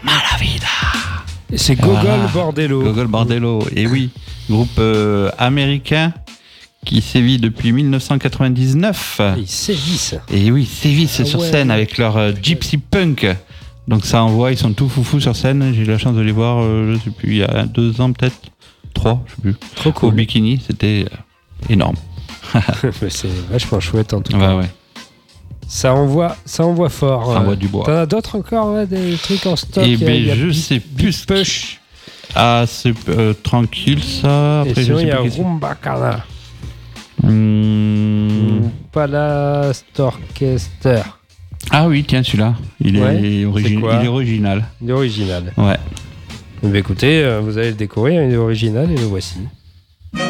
Malavida. Et c'est Gogol Bordello. Gogol Bordello, et oui, groupe américain qui sévit depuis 1999. Ils sévissent. Et oui, sévissent sur scène avec leur gypsy punk. Donc ça envoie, ils sont tout foufous sur scène. J'ai eu la chance de les voir, je sais plus, il y a 2 ans peut-être, 3, je sais plus. Trop cool. Au bikini, c'était énorme. Mais c'est vachement chouette en tout cas. Ouais. Ça envoie fort. Ça envoie du bois. T'en as d'autres encore, des trucs en stock? Et je sais plus. Push. Ah, c'est tranquille ça. Et Après, sinon, je sais il y a plus. Rumbacana. Palastorchester. Ah oui, tiens, celui-là. Il est original. Il est original. Ouais. Mais écoutez, vous allez le découvrir, il est original et le voici.